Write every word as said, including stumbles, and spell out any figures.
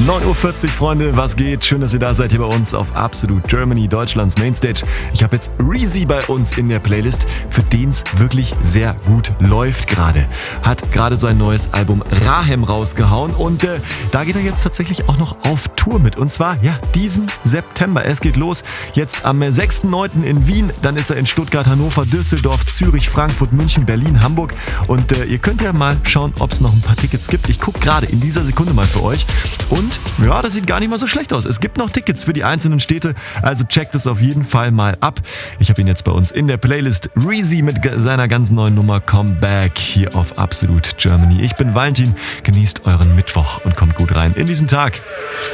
neun Uhr vierzig, Freunde, was geht? Schön, dass ihr da seid hier bei uns auf Absolute Germany, Deutschlands Mainstage. Ich habe jetzt Reezy bei uns in der Playlist, für den es wirklich sehr gut läuft gerade. Hat gerade sein neues Album Rahem rausgehauen und äh, da geht er jetzt tatsächlich auch noch auf Tour mit. Und zwar, ja, diesen September. Es geht los jetzt am sechsten neunten in Wien, dann ist er in Stuttgart, Hannover, Düsseldorf, Zürich, Frankfurt, München, Berlin, Hamburg. Und äh, ihr könnt ja mal schauen, ob es noch ein paar Tickets gibt. Ich gucke gerade in dieser Sekunde mal für euch. Und ja, das sieht gar nicht mal so schlecht aus. Es gibt noch Tickets für die einzelnen Städte, also checkt es auf jeden Fall mal ab. Ich habe ihn jetzt bei uns in der Playlist. Reezy mit seiner ganz neuen Nummer Come Back hier auf Absolute Germany. Ich bin Valentin, genießt euren Mittwoch und kommt gut rein in diesen Tag.